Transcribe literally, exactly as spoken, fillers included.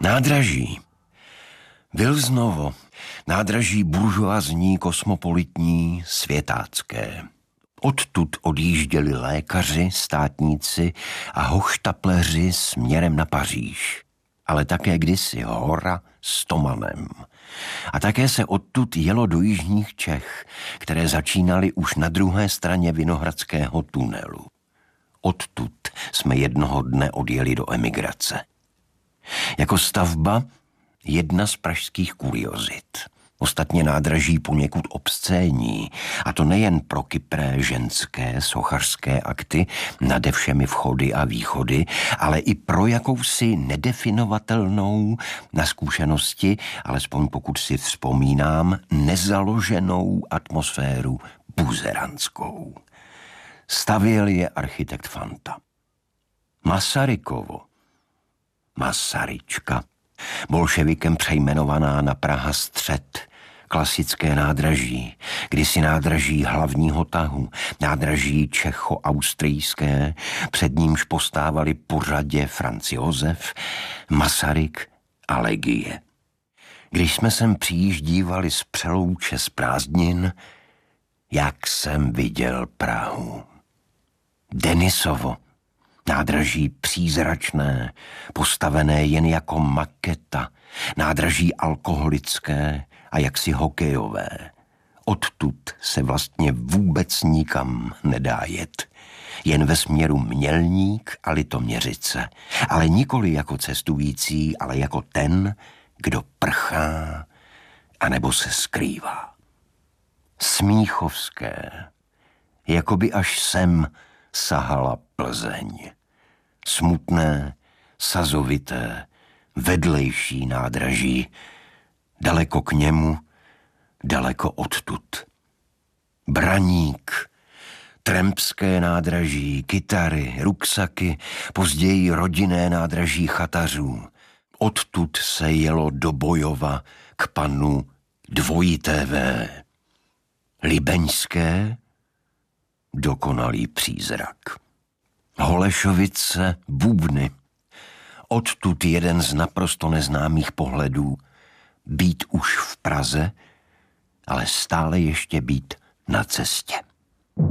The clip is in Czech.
Nádraží. Vilznovo. Nádraží buržoazní, kosmopolitní, světácké. Odtud odjížděli lékaři, státníci a hochštapleři směrem na Paříž. Ale také kdysi Hora s Tomanem. A také se odtud jelo do jižních Čech, které začínaly už na druhé straně Vinohradského tunelu. Odtud jsme jednoho dne odjeli do emigrace. Jako stavba jedna z pražských kuriozit. Ostatně nádraží poněkud obscénní, a to nejen pro kypré ženské sochařské akty nade všemi vchody a východy, ale i pro jakousi nedefinovatelnou, na zkušenosti, alespoň pokud si vzpomínám, nezaloženou atmosféru buzeranskou. Stavěl je architekt Fanta. Masarykovo, Masaryčka, bolševikem přejmenovaná na Praha Střed, klasické nádraží, kdysi nádraží hlavního tahu, nádraží čecho-austrijské, před nímž postávali pořadě Franz Josef, Masaryk a Legie. Když jsme sem přijíždívali z Přelouče z prázdnin, jak jsem viděl Prahu. Denisovo, nádraží přízračné, postavené jen jako maketa, nádraží alkoholické a jaksi hokejové. Odtud se vlastně vůbec nikam nedá jet. Jen ve směru Mělník a Litoměřice. Ale nikoli jako cestující, ale jako ten, kdo prchá anebo se skrývá. Smíchovské, jako by až sem sahala Plzeň. Smutné, sazovité, vedlejší nádraží, daleko k němu, daleko odtud. Braník, Trempské nádraží, kytary, ruksaky, později rodinné nádraží chatařů. Odtud se jelo do Bojova k panu dvojité V. Libeňské, dokonalý přízrak. Holešovice, Bubny. Odtud jeden z naprosto neznámých pohledů. Být už v Praze, ale stále ještě být na cestě.